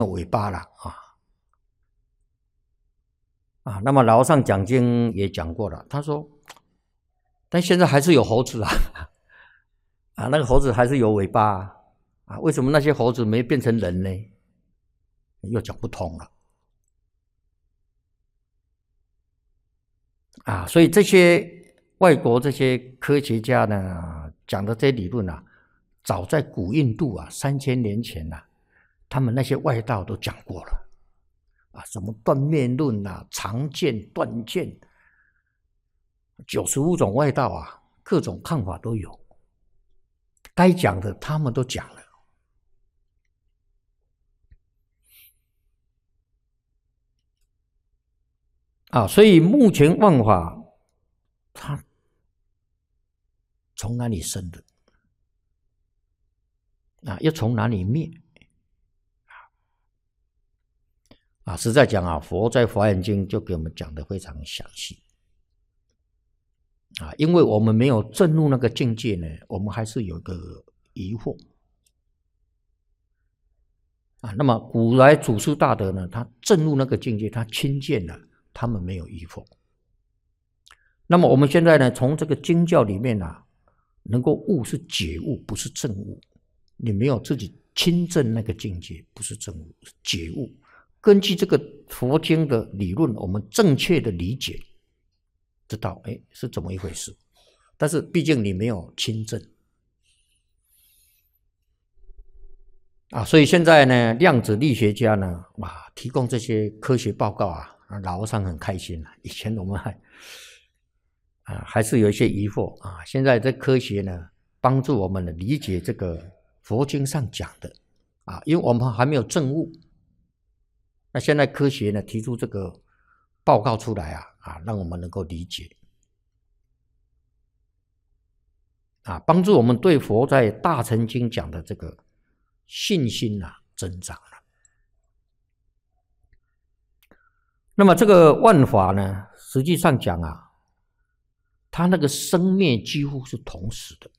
尾巴了那么老和尚讲经也讲过了，他说，但现在还是有猴子那个猴子还是有尾巴为什么那些猴子没变成人呢？又讲不通了所以这些外国这些科学家呢讲的这些理论早在古印度3000年前他们那些外道都讲过了什么断面论常见、断见，95种外道各种看法都有，该讲的他们都讲了所以目前万法它从哪里生的又从哪里灭实在讲佛在《华严经》就给我们讲得非常详细因为我们没有证入那个境界呢，我们还是有个疑惑那么古来祖师大德呢，他证入那个境界，他亲见了，他们没有疑惑。那么我们现在呢，从这个经教里面能够悟是解悟，不是证悟。你没有自己亲证那个境界，不是证悟，是解悟。根据这个佛经的理论，我们正确的理解，知道是怎么一回事。但是毕竟你没有亲证所以现在呢，量子力学家呢，提供这些科学报告老和尚很开心以前我们还是有一些疑惑现在这科学呢，帮助我们理解这个佛经上讲的因为我们还没有证悟，那现在科学呢提出这个报告出来让我们能够理解帮助我们对佛在大乘经讲的这个信心增长了。那么这个万法呢，实际上讲它那个生灭几乎是同时的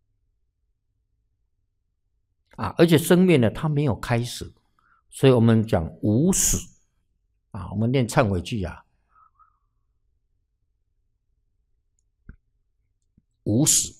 而且生灭呢，它没有开始，所以我们讲无始我们念忏悔句无始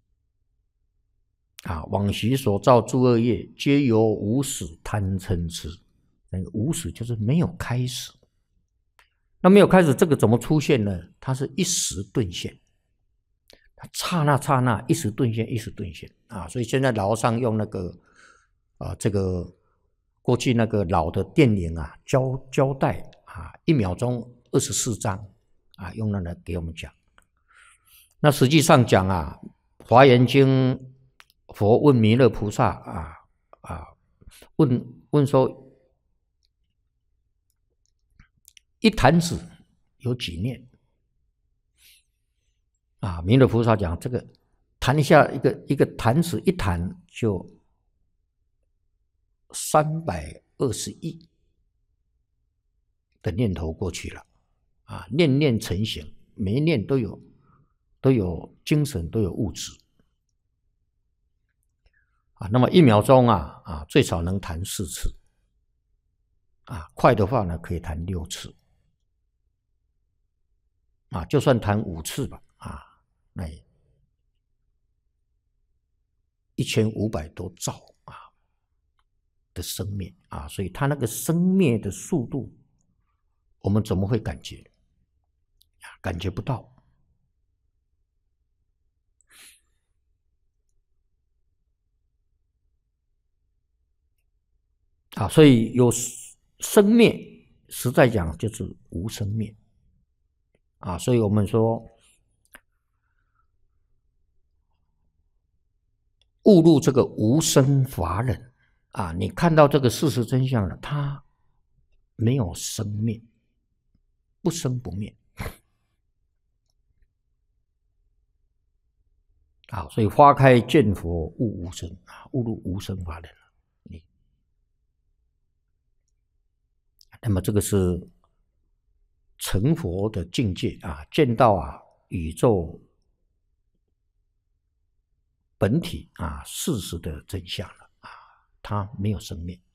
往昔所造诸恶业，皆由无始贪嗔痴。那个无始就是没有开始。那没有开始，这个怎么出现呢？它是一时顿现，它刹那刹那，一时顿现，一时顿现所以现在老和尚用那个这个过去那个老的电影胶带1秒钟24张用那个给我们讲。那实际上讲华严经佛问弥勒菩萨问说，一弹指有几念弥勒菩萨讲，这个弹一下一个弹指一弹就320亿的念头过去了念念成形，每一念都有精神，都有物质那么1秒钟最少能弹4次快的话呢可以弹6次就算弹5次吧那1500多兆的生灭所以它那个生灭的速度，我们怎么会感觉？感觉不到所以有生灭，实在讲就是无生灭所以我们说误入这个无生法忍你看到这个事实真相了，它没有生灭，不生不灭所以花开见佛悟无生误入无生法忍那么这个是成佛的境界见到宇宙本体事实的真相了它没有生灭